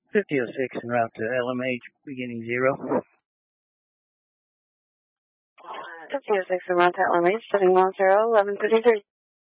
5006 en route to LMH, beginning 0. 5006 en route to LMH, 710, 1153.